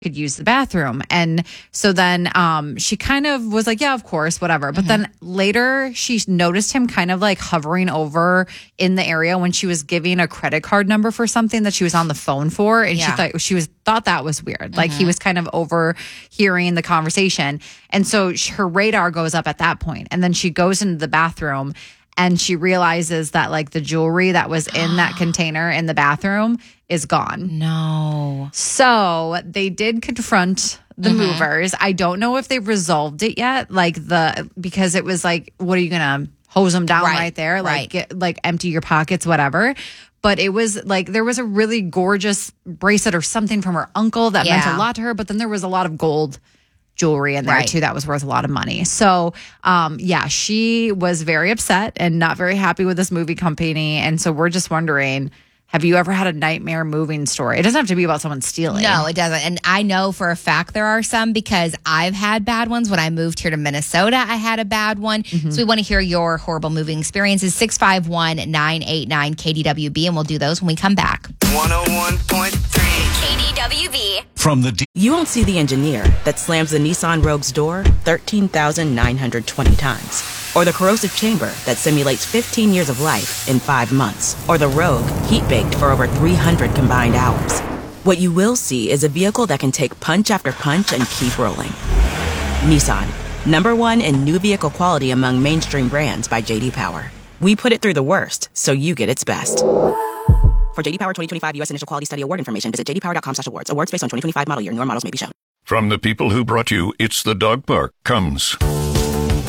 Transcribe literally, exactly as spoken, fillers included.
could use the bathroom. And so then um, she kind of was like, yeah, of course, whatever. But mm-hmm. then later she noticed him kind of like hovering over in the area when she was giving a credit card number for something that she was on the phone for. And yeah. she thought she was thought that was weird. Mm-hmm. Like he was kind of overhearing the conversation. And so her radar goes up at that point. And then she goes into the bathroom and she realizes that like the jewelry that was in that container in the bathroom is gone. No. So they did confront the mm-hmm. movers. I don't know if they've resolved it yet. Like the, because it was like, what are you going to hose them down right, right there? Like, right. get, like empty your pockets, whatever. But it was like, there was a really gorgeous bracelet or something from her uncle that yeah. meant a lot to her. But then there was a lot of gold jewelry in there right. too that was worth a lot of money. So um yeah, she was very upset and not very happy with this movie company. And so we're just wondering, have you ever had a nightmare moving story? It doesn't have to be about someone stealing. No, it doesn't. And I know for a fact there are some because I've had bad ones. When I moved here to Minnesota, I had a bad one. Mm-hmm. So we want to hear your horrible moving experiences. six five one, nine eight nine, K D W B, and we'll do those when we come back. one oh one point three K D W B. From the D- You won't see the engineer that slams the Nissan Rogue's door thirteen thousand nine hundred twenty times. Or the corrosive chamber that simulates fifteen years of life in five months. Or the Rogue heat-baked for over three hundred combined hours. What you will see is a vehicle that can take punch after punch and keep rolling. Nissan, number one in new vehicle quality among mainstream brands by J D Power. We put it through the worst, so you get its best. For J D Power twenty twenty-five U S Initial Quality Study Award information, visit j d power dot com slash awards. Awards based on twenty twenty-five model year. Newer models may be shown. From the people who brought you It's the Dog Park comes